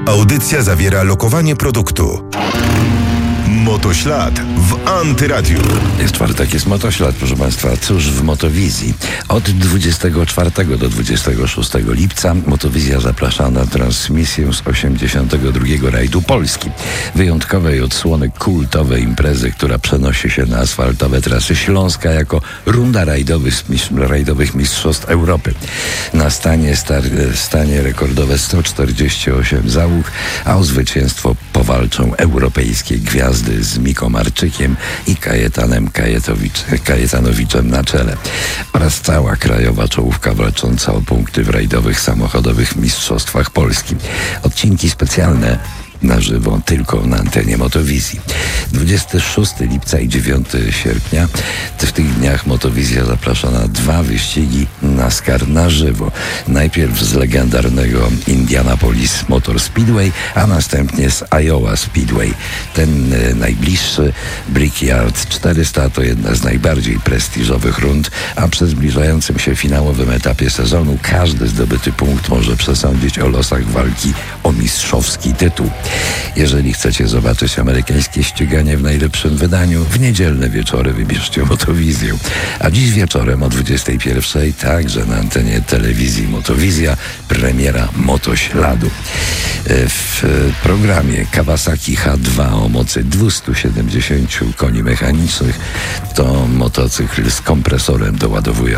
Audycja zawiera lokowanie produktu. Motoślad w Antyradiu. Jest czwartek, jest Motoślad, proszę Państwa. Cóż w Motowizji? Od 24 do 26 lipca Motowizja zaprasza na transmisję z 82. rajdu Polski. Wyjątkowej odsłony kultowej imprezy, która przenosi się na asfaltowe trasy Śląska jako runda rajdowych mistrzostw Europy. Na stanie rekordowe 148 załóg, a o zwycięstwo powalczą europejskie gwiazdy z Miko Marczykiem i Kajetanowiczem na czele oraz cała krajowa czołówka walcząca o punkty w rajdowych samochodowych mistrzostwach Polski. Odcinki specjalne na żywo tylko na antenie Motowizji. 26 lipca i 9 sierpnia. W tych dniach Motowizja zaprasza na 2 wyścigi NASCAR na żywo. Najpierw z legendarnego Indianapolis Motor Speedway, a następnie z Iowa Speedway. Ten najbliższy, Brickyard 400, to jedna z najbardziej prestiżowych rund, a przy zbliżającym się finałowym etapie sezonu każdy zdobyty punkt może przesądzić o losach walki o mistrzowski tytuł. Jeżeli chcecie zobaczyć amerykańskie ściganie w najlepszym wydaniu, w niedzielne wieczory wybierzcie Motowizję. A dziś wieczorem o 21:00 także na antenie telewizji Motowizja premiera Motośladu. W programie Kawasaki H2 o mocy 270 koni mechanicznych to motocykl z kompresorem doładowuje